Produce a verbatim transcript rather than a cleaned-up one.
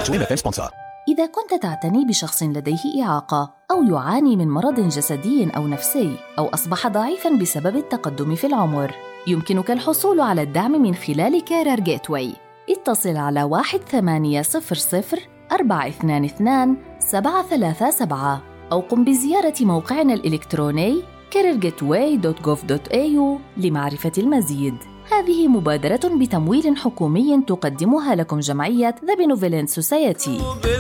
إذا كنت تعتني بشخص لديه إعاقة أو يعاني من مرض جسدي أو نفسي أو أصبح ضعيفاً بسبب التقدم في العمر، يمكنك الحصول على الدعم من خلال كارير جيتواي. اتصل على واحد ثمانية صفر صفر أربعة اثنان اثنان سبعة ثلاثة سبعة أو قم بزيارة موقعنا الإلكتروني كارير جيتواي دوت جوف دوت إيه يو لمعرفة المزيد. هذه مبادرة بتمويل حكومي تقدمها لكم جمعية The Benevolent Society.